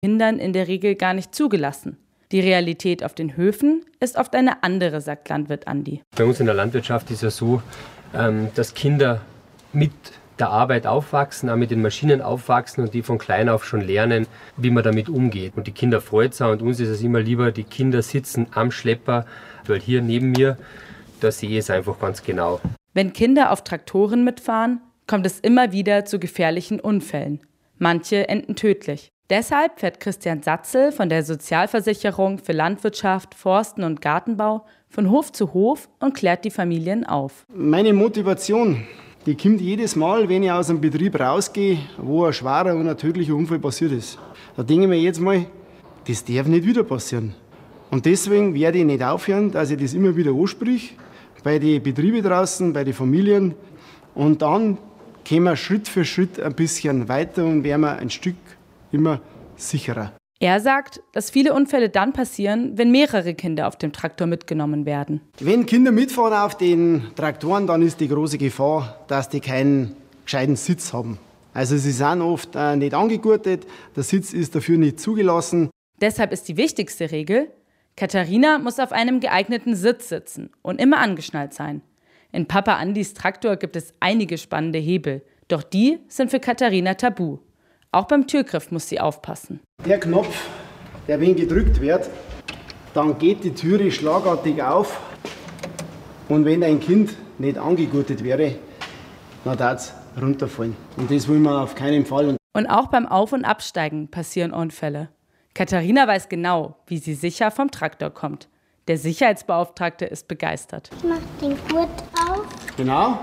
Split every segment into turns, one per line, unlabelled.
Kindern in der Regel gar nicht zugelassen. Die Realität auf den Höfen ist oft eine andere, sagt Landwirt Andi.
Bei uns in der Landwirtschaft ist ja so, dass Kinder mit der Arbeit aufwachsen, auch mit den Maschinen aufwachsen und die von klein auf schon lernen, wie man damit umgeht. Und die Kinder freut es auch und uns ist es immer lieber, die Kinder sitzen am Schlepper, weil hier neben mir, da sehe ich es einfach ganz genau.
Wenn Kinder auf Traktoren mitfahren, kommt es immer wieder zu gefährlichen Unfällen. Manche enden tödlich. Deshalb fährt Christian Satzel von der Sozialversicherung für Landwirtschaft, Forsten und Gartenbau von Hof zu Hof und klärt die Familien auf.
Meine Motivation, die kommt jedes Mal, wenn ich aus einem Betrieb rausgehe, wo ein schwerer und ein tödlicher Unfall passiert ist. Da denke ich mir jetzt mal, das darf nicht wieder passieren. Und deswegen werde ich nicht aufhören, dass ich das immer wieder ansprich, bei den Betrieben draußen, bei den Familien. Und dann gehen wir Schritt für Schritt ein bisschen weiter und werden wir ein Stück immer sicherer.
Er sagt, dass viele Unfälle dann passieren, wenn mehrere Kinder auf dem Traktor mitgenommen werden.
Wenn Kinder mitfahren auf den Traktoren, dann ist die große Gefahr, dass die keinen gescheiten Sitz haben. Also sie sind oft nicht angegurtet, der Sitz ist dafür nicht zugelassen.
Deshalb ist die wichtigste Regel, Katharina muss auf einem geeigneten Sitz sitzen und immer angeschnallt sein. In Papa Andis Traktor gibt es einige spannende Hebel, doch die sind für Katharina tabu. Auch beim Türgriff muss sie aufpassen.
Der Knopf, der wenn gedrückt wird, dann geht die Türe schlagartig auf. Und wenn ein Kind nicht angegurtet wäre, dann darf es runterfallen. Und das will man auf keinen Fall.
Und auch beim Auf- und Absteigen passieren Unfälle. Katharina weiß genau, wie sie sicher vom Traktor kommt. Der Sicherheitsbeauftragte ist begeistert.
Ich mache den Gurt auf.
Genau.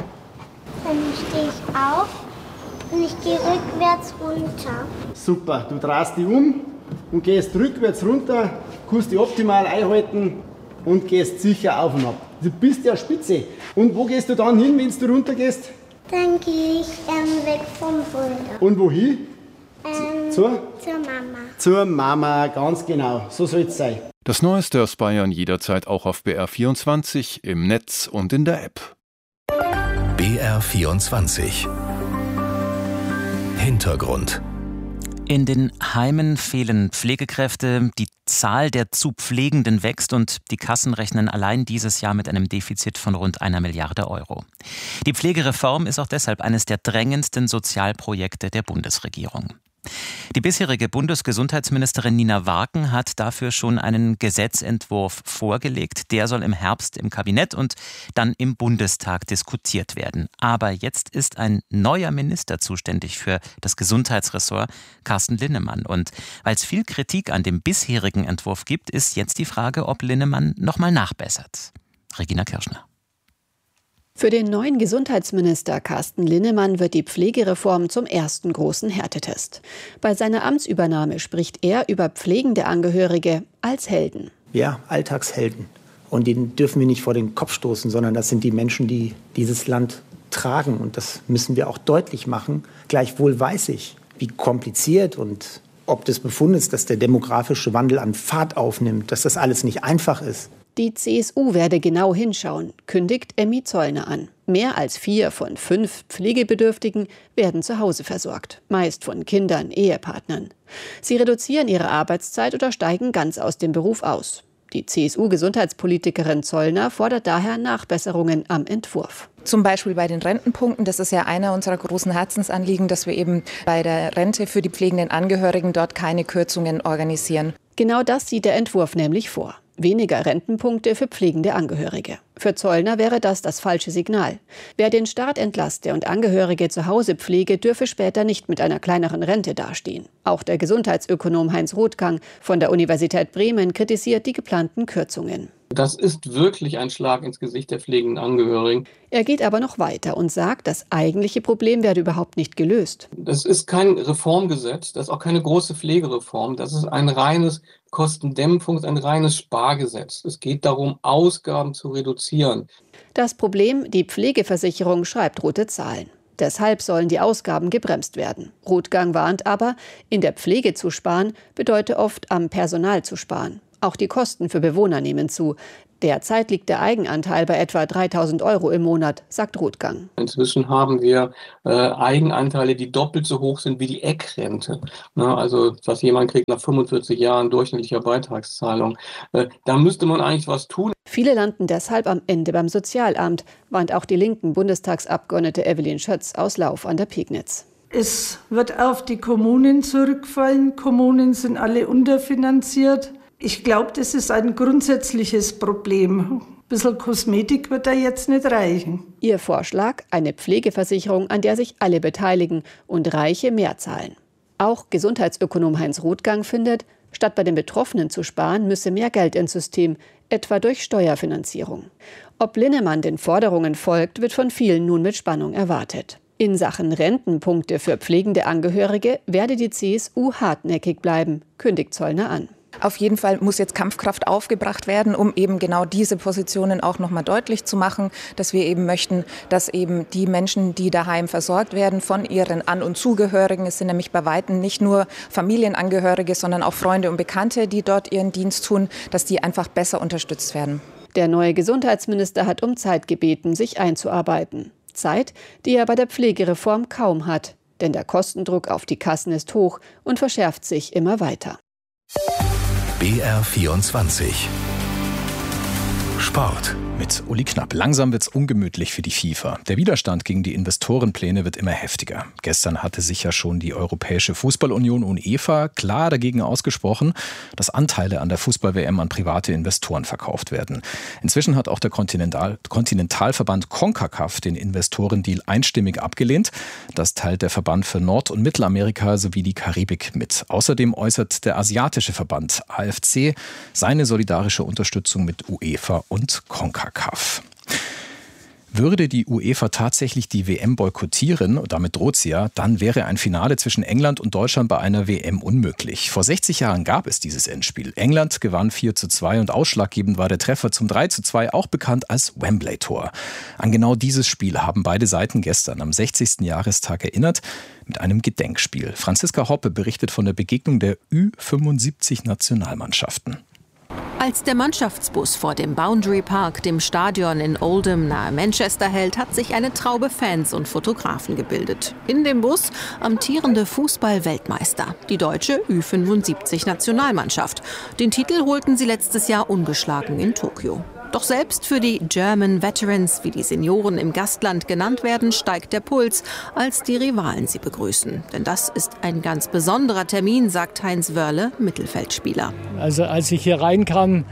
Dann stehe ich auf. Und ich gehe rückwärts runter.
Super, du drehst dich um und gehst rückwärts runter, kannst dich optimal einhalten und gehst sicher auf und ab. Du bist ja spitze. Und wo gehst du dann hin, wenn du runtergehst?
Dann gehe ich weg vom Boulder.
Und wohin?
Zur Mama.
Zur Mama, ganz genau. So soll es sein.
Das Neueste aus Bayern jederzeit auch auf BR24, im Netz und in der App.
BR24 Hintergrund.
In den Heimen fehlen Pflegekräfte, die Zahl der zu Pflegenden wächst und die Kassen rechnen allein dieses Jahr mit einem Defizit von rund 1 Milliarde Euro. Die Pflegereform ist auch deshalb eines der drängendsten Sozialprojekte der Bundesregierung. Die bisherige Bundesgesundheitsministerin Nina Warken hat dafür schon einen Gesetzentwurf vorgelegt. Der soll im Herbst im Kabinett und dann im Bundestag diskutiert werden. Aber jetzt ist ein neuer Minister zuständig für das Gesundheitsressort, Carsten Linnemann. Und weil es viel Kritik an dem bisherigen Entwurf gibt, ist jetzt die Frage, ob Linnemann nochmal nachbessert. Regina Kirschner.
Für den neuen Gesundheitsminister Carsten Linnemann wird die Pflegereform zum ersten großen Härtetest. Bei seiner Amtsübernahme spricht er über pflegende Angehörige als Helden.
Ja, Alltagshelden. Und denen dürfen wir nicht vor den Kopf stoßen, sondern das sind die Menschen, die dieses Land tragen. Und das müssen wir auch deutlich machen. Gleichwohl weiß ich, wie kompliziert und ob des Befundes, dass der demografische Wandel an Fahrt aufnimmt, dass das alles nicht einfach ist.
Die CSU werde genau hinschauen, kündigt Emmy Zollner an. Mehr als 4 von 5 Pflegebedürftigen werden zu Hause versorgt, meist von Kindern, Ehepartnern. Sie reduzieren ihre Arbeitszeit oder steigen ganz aus dem Beruf aus. Die CSU-Gesundheitspolitikerin Zollner fordert daher Nachbesserungen am Entwurf.
Zum Beispiel bei den Rentenpunkten. Das ist ja einer unserer großen Herzensanliegen, dass wir eben bei der Rente für die pflegenden Angehörigen dort keine Kürzungen organisieren.
Genau das sieht der Entwurf nämlich vor. Weniger Rentenpunkte für pflegende Angehörige. Für Zollner wäre das falsche Signal. Wer den Staat entlaste und Angehörige zu Hause pflege, dürfe später nicht mit einer kleineren Rente dastehen. Auch der Gesundheitsökonom Heinz Rothgang von der Universität Bremen kritisiert die geplanten Kürzungen.
Das ist wirklich ein Schlag ins Gesicht der pflegenden Angehörigen.
Er geht aber noch weiter und sagt, das eigentliche Problem werde überhaupt nicht gelöst.
Das ist kein Reformgesetz, das ist auch keine große Pflegereform. Das ist ein reines Kostendämpfungs-, ein reines Spargesetz. Es geht darum, Ausgaben zu reduzieren.
Das Problem, die Pflegeversicherung schreibt rote Zahlen. Deshalb sollen die Ausgaben gebremst werden. Rothgang warnt aber, in der Pflege zu sparen, bedeute oft am Personal zu sparen. Auch die Kosten für Bewohner nehmen zu. Derzeit liegt der Eigenanteil bei etwa 3.000 € im Monat, sagt Rothgang.
Inzwischen haben wir Eigenanteile, die doppelt so hoch sind wie die Eckrente. Also was jemand kriegt nach 45 Jahren durchschnittlicher Beitragszahlung. Da müsste man eigentlich was tun.
Viele landen deshalb am Ende beim Sozialamt, warnt auch die linken Bundestagsabgeordnete Evelyn Schötz aus Lauf an der Pegnitz.
Es wird auf die Kommunen zurückfallen. Kommunen sind alle unterfinanziert. Ich glaube, das ist ein grundsätzliches Problem. Ein bisschen Kosmetik wird da jetzt nicht reichen.
Ihr Vorschlag: eine Pflegeversicherung, an der sich alle beteiligen und Reiche mehr zahlen. Auch Gesundheitsökonom Heinz Rothgang findet, statt bei den Betroffenen zu sparen, müsse mehr Geld ins System, etwa durch Steuerfinanzierung. Ob Linnemann den Forderungen folgt, wird von vielen nun mit Spannung erwartet. In Sachen Rentenpunkte für pflegende Angehörige werde die CSU hartnäckig bleiben, kündigt Zollner an.
Auf jeden Fall muss jetzt Kampfkraft aufgebracht werden, um eben genau diese Positionen auch noch mal deutlich zu machen, dass wir eben möchten, dass eben die Menschen, die daheim versorgt werden von ihren An- und Zugehörigen, es sind nämlich bei Weitem nicht nur Familienangehörige, sondern auch Freunde und Bekannte, die dort ihren Dienst tun, dass die einfach besser unterstützt werden.
Der neue Gesundheitsminister hat um Zeit gebeten, sich einzuarbeiten. Zeit, die er bei der Pflegereform kaum hat. Denn der Kostendruck auf die Kassen ist hoch und verschärft sich immer weiter.
BR24 Sport.
Mit Uli Knapp. Langsam wird's ungemütlich für die FIFA. Der Widerstand gegen die Investorenpläne wird immer heftiger. Gestern hatte sich ja schon die Europäische Fußballunion UEFA klar dagegen ausgesprochen, dass Anteile an der Fußball-WM an private Investoren verkauft werden. Inzwischen hat auch der Kontinentalverband CONCACAF den Investorendeal einstimmig abgelehnt. Das teilt der Verband für Nord- und Mittelamerika sowie die Karibik mit. Außerdem äußert der asiatische Verband AFC seine solidarische Unterstützung mit UEFA und CONCACAF. Würde die UEFA tatsächlich die WM boykottieren, und damit droht sie ja, dann wäre ein Finale zwischen England und Deutschland bei einer WM unmöglich. Vor 60 Jahren gab es dieses Endspiel. England gewann 4:2 und ausschlaggebend war der Treffer zum 3:2, auch bekannt als Wembley-Tor. An genau dieses Spiel haben beide Seiten gestern am 60. Jahrestag erinnert mit einem Gedenkspiel. Franziska Hoppe berichtet von der Begegnung der Ü75-Nationalmannschaften.
Als der Mannschaftsbus vor dem Boundary Park, dem Stadion in Oldham nahe Manchester hält, hat sich eine Traube Fans und Fotografen gebildet. In dem Bus amtierende Fußball-Weltmeister, die deutsche Ü75-Nationalmannschaft. Den Titel holten sie letztes Jahr ungeschlagen in Tokio. Doch selbst für die German Veterans, wie die Senioren im Gastland genannt werden, steigt der Puls, als die Rivalen sie begrüßen. Denn das ist ein ganz besonderer Termin, sagt Heinz Wörle, Mittelfeldspieler.
Also als ich hier reinkam,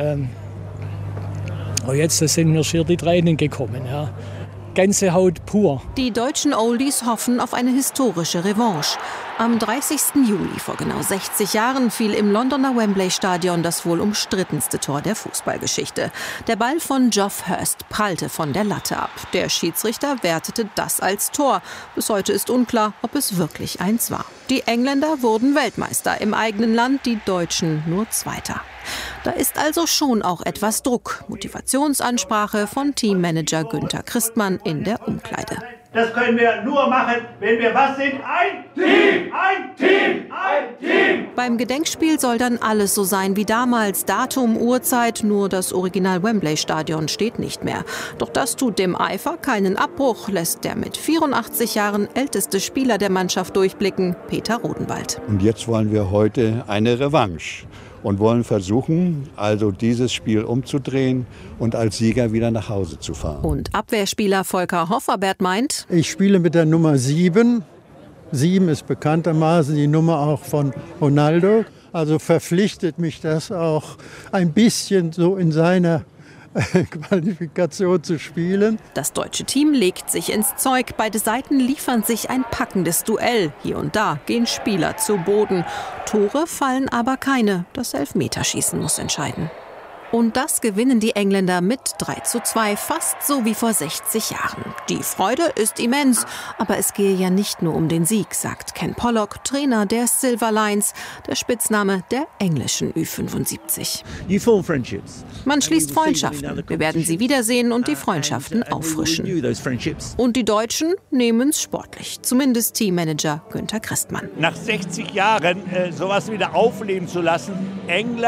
jetzt sind mir schier die Tränen gekommen. Ja. Gänsehaut pur.
Die deutschen Oldies hoffen auf eine historische Revanche. Am 30. Juli vor genau 60 Jahren fiel im Londoner Wembley-Stadion das wohl umstrittenste Tor der Fußballgeschichte. Der Ball von Geoff Hurst prallte von der Latte ab. Der Schiedsrichter wertete das als Tor. Bis heute ist unklar, ob es wirklich eins war. Die Engländer wurden Weltmeister im eigenen Land, die Deutschen nur Zweiter. Da ist also schon auch etwas Druck. Motivationsansprache von Teammanager Günther Christmann in der Umkleide.
Das können wir nur machen, wenn wir was sind? Ein Team! Ein Team! Ein Team!
Beim Gedenkspiel soll dann alles so sein wie damals. Datum, Uhrzeit, nur das Original Wembley-Stadion steht nicht mehr. Doch das tut dem Eifer keinen Abbruch, lässt der mit 84 Jahren älteste Spieler der Mannschaft durchblicken, Peter Rodenwald.
Und jetzt wollen wir heute eine Revanche. Und wollen versuchen, also dieses Spiel umzudrehen und als Sieger wieder nach Hause zu fahren.
Und Abwehrspieler Volker Hofferbert meint:
Ich spiele mit der Nummer 7. 7 ist bekanntermaßen die Nummer auch von Ronaldo. Also verpflichtet mich das auch ein bisschen so in seiner Qualifikation zu spielen.
Das deutsche Team legt sich ins Zeug. Beide Seiten liefern sich ein packendes Duell. Hier und da gehen Spieler zu Boden. Tore fallen aber keine. Das Elfmeterschießen muss entscheiden. Und das gewinnen die Engländer mit 3:2, fast so wie vor 60 Jahren. Die Freude ist immens, aber es gehe ja nicht nur um den Sieg, sagt Ken Pollock, Trainer der Silver Lions, der Spitzname der englischen Ü75. Man schließt Freundschaften. Wir werden sie wiedersehen und die Freundschaften auffrischen. Und die Deutschen nehmen es sportlich, zumindest Teammanager Günther Christmann.
Nach 60 Jahren sowas wieder aufleben zu lassen, England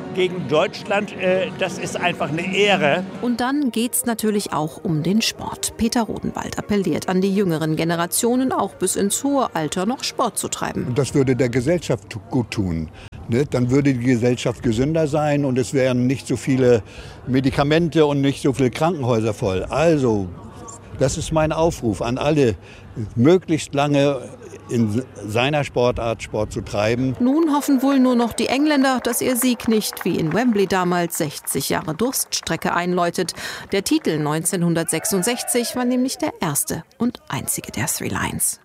gegen Deutschland, das ist einfach eine Ehre.
Und dann geht's natürlich auch um den Sport. Peter Rodenwald appelliert an die jüngeren Generationen, auch bis ins hohe Alter noch Sport zu treiben.
Und das würde der Gesellschaft gut tun. Dann würde die Gesellschaft gesünder sein und es wären nicht so viele Medikamente und nicht so viele Krankenhäuser voll. Also, das ist mein Aufruf an alle, möglichst lange in seiner Sportart Sport zu treiben.
Nun hoffen wohl nur noch die Engländer, dass ihr Sieg nicht wie in Wembley damals 60 Jahre Durststrecke einläutet. Der Titel 1966 war nämlich der erste und einzige der Three Lions.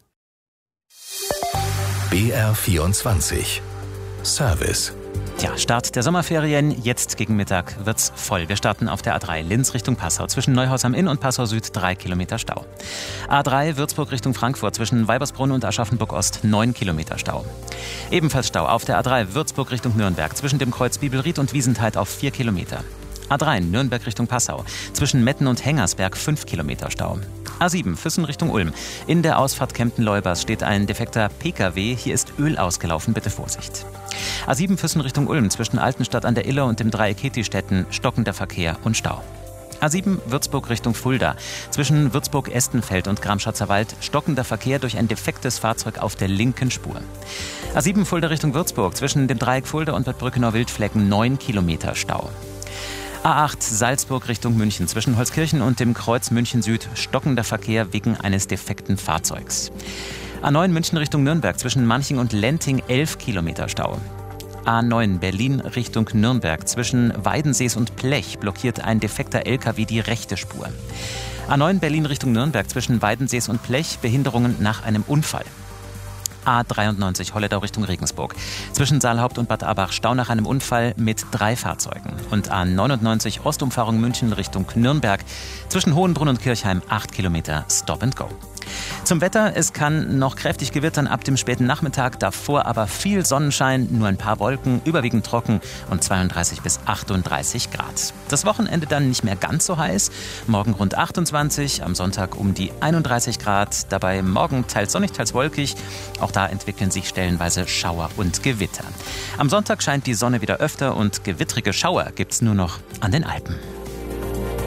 BR24 Service.
Tja, Start der Sommerferien. Jetzt gegen Mittag wird's voll. Wir starten auf der A3 Linz Richtung Passau. Zwischen Neuhaus am Inn und Passau Süd 3 Kilometer Stau. A3 Würzburg Richtung Frankfurt. Zwischen Weibersbrunn und Aschaffenburg Ost 9 Kilometer Stau. Ebenfalls Stau auf der A3 Würzburg Richtung Nürnberg. Zwischen dem Kreuz Bibelried und Wiesentheit auf 4 Kilometer. A3 Nürnberg Richtung Passau. Zwischen Metten und Hengersberg 5 Kilometer Stau. A7 Füssen Richtung Ulm. In der Ausfahrt Kempten-Leubers steht ein defekter PKW. Hier ist Öl ausgelaufen. Bitte Vorsicht. A7 Füssen Richtung Ulm. Zwischen Altenstadt an der Iller und dem Dreieck Hetistetten stockender Verkehr und Stau. A7 Würzburg Richtung Fulda. Zwischen Würzburg-Estenfeld und Gramschatzer Wald stockender Verkehr durch ein defektes Fahrzeug auf der linken Spur. A7 Fulda Richtung Würzburg. Zwischen dem Dreieck Fulda und Bad Brückenau-Wildflecken 9 Kilometer Stau. A8 Salzburg Richtung München. Zwischen Holzkirchen und dem Kreuz München Süd stockender Verkehr wegen eines defekten Fahrzeugs. A9 München Richtung Nürnberg. Zwischen Manching und Lenting 11 Kilometer Stau. A9 Berlin Richtung Nürnberg. Zwischen Weidensees und Plech blockiert ein defekter LKW die rechte Spur. A9 Berlin Richtung Nürnberg. Zwischen Weidensees und Plech Behinderungen nach einem Unfall. A93 Holledau Richtung Regensburg. Zwischen Saalhaupt und Bad Abach Stau nach einem Unfall mit 3 Fahrzeugen. Und A99 Ostumfahrung München Richtung Nürnberg. Zwischen Hohenbrunn und Kirchheim 8 Kilometer Stop and Go. Zum Wetter, es kann noch kräftig gewittern ab dem späten Nachmittag, davor aber viel Sonnenschein, nur ein paar Wolken, überwiegend trocken und 32 bis 38 Grad. Das Wochenende dann nicht mehr ganz so heiß, morgen rund 28, am Sonntag um die 31 Grad, dabei morgen teils sonnig, teils wolkig, auch da entwickeln sich stellenweise Schauer und Gewitter. Am Sonntag scheint die Sonne wieder öfter und gewittrige Schauer gibt's nur noch an den Alpen.